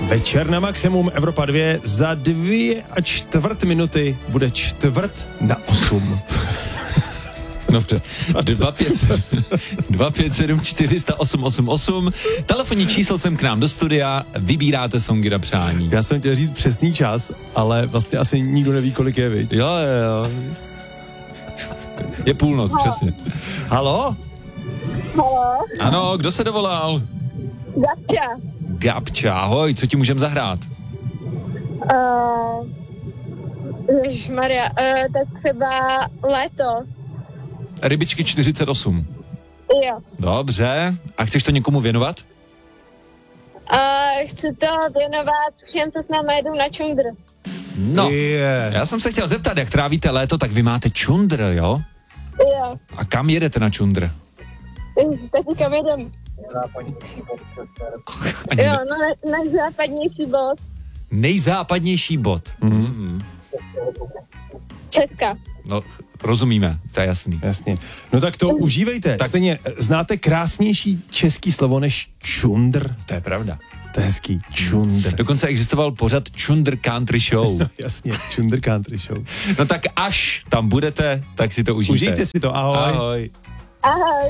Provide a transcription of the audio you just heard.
Večer na maximum Evropa 2 za 2,25 minuty bude 7:45. Dobře. 257 400 888. Telefonní číslo sem k nám do studia. Vybíráte songy na přání. Já jsem chtěl říct přesný čas, ale vlastně asi nikdo neví, kolik je, viď? Jo. Je půlnoc, přesně. Halo? Halo, Ano, kdo se dovolal? Gabča, ahoj, co ti můžem zahrát? Ježišmarja, tak třeba Léto. Rybičky 48. Jo. Dobře, a chceš to někomu věnovat? Chci to věnovat všem, co s námi jedou na čundr. No, já jsem se chtěl zeptat, jak trávíte léto, tak vy máte čundr, jo? Jo. A kam jedete na čundr? Tak kam jedem? Jo, no nejzápadnější bod. Nejzápadnější bod. Česka. No, rozumíme, to je jasný. Jasně. No tak to užívejte. Tak stejně, znáte krásnější český slovo než čundr? To je pravda. To je hezký. Čundr. Dokonce existoval pořad Čundr Country Show. Jasně, Čundr Country Show. No tak až tam budete, tak si to užijte. Užijte si to, ahoj. Ahoj. Ahoj.